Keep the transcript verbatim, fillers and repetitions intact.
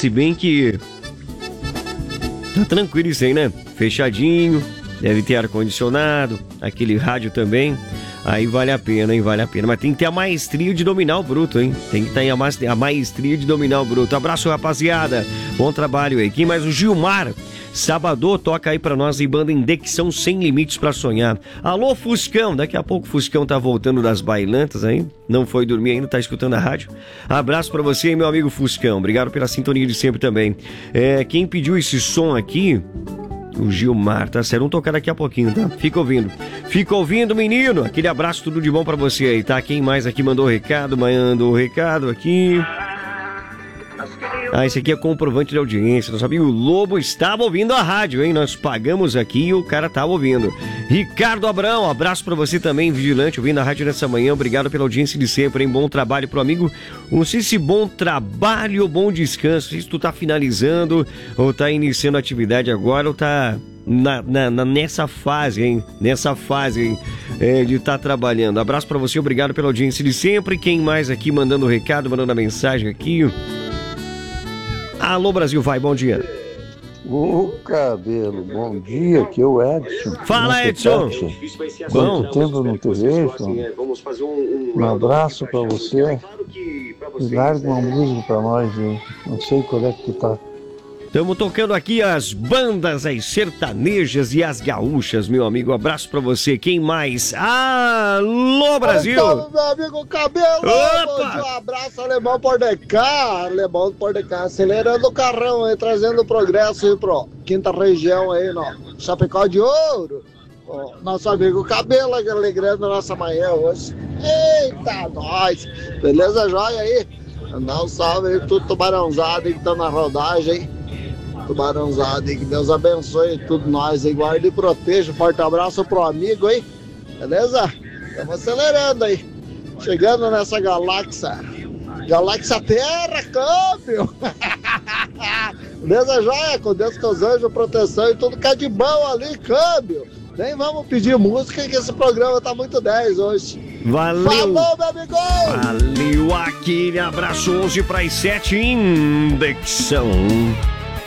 Se bem que tá tranquilo isso aí, né? Fechadinho, deve ter ar-condicionado, aquele rádio também. Aí vale a pena, hein? Vale a pena. Mas tem que ter a maestria de dominar o bruto, hein? Tem que ter a, ma- a maestria de dominar o bruto. Abraço, rapaziada. Bom trabalho aí. Quem mais? O Gilmar. Sábado, toca aí pra nós em banda Indexão Sem Limites pra Sonhar. Alô, Fuscão. Daqui a pouco o Fuscão tá voltando das bailantas aí. Não foi dormir ainda, tá escutando a rádio. Abraço pra você e meu amigo Fuscão. Obrigado pela sintonia de sempre também. É, quem pediu esse som aqui... O Gilmar, tá certo? Vamos tocar daqui a pouquinho, tá? Fica ouvindo. Fica ouvindo, menino. Aquele abraço, tudo de bom pra você aí, tá? Quem mais aqui mandou o recado? Mandou o recado aqui. Ah, esse aqui é comprovante de audiência. Nosso amigo Lobo estava ouvindo a rádio, hein? Nós pagamos aqui e o cara estava ouvindo. Ricardo Abrão, abraço pra você também, vigilante, ouvindo a rádio nessa manhã. Obrigado pela audiência de sempre, hein? Bom trabalho pro amigo. Não sei se bom trabalho ou bom descanso. Não sei se tu tá finalizando ou tá iniciando a atividade agora ou tá... Na, na, na, nessa fase, hein? Nessa fase, hein? É, de estar tá trabalhando. Abraço pra você, obrigado pela audiência de sempre. Quem mais aqui mandando o recado, mandando a mensagem aqui? Alô, Brasil, vai, bom dia. Ô, Cabelo, bom dia, aqui é o Edson. Fala, Edson. Quanto tempo eu não te vejo? Um abraço pra você. E larga uma música pra nós, hein? Não sei qual é que tu tá. Estamos tocando aqui as bandas, as sertanejas e as gaúchas, meu amigo. Abraço pra você. Quem mais? Alô, Brasil! Então, meu amigo Cabelo! Opa! Bom dia, um abraço, Alemão Pordecar. Alemão Pordecar, acelerando o carrão aí, trazendo progresso aí pro quinta região aí, no Chapecó de Ouro. Ó, nosso amigo Cabelo alegrando a nossa manhã hoje. Eita, nós! Beleza, joia aí? Mandar um salve aí pro tudo tubarãozado aí que tá na rodagem, hein? Tubarãozado aí, que Deus abençoe tudo nós aí, guarde e proteja. Forte abraço pro amigo aí, beleza? Estamos acelerando aí, chegando nessa galáxia, galáxia Terra, câmbio. Beleza, joia? Com Deus, com os anjos, proteção e tudo que é de bom ali, câmbio. Nem vamos pedir música que esse programa tá muito dez hoje. Valeu! Falou, meu amigo! Valeu, aquele abraço, onze para as sete, Indexão.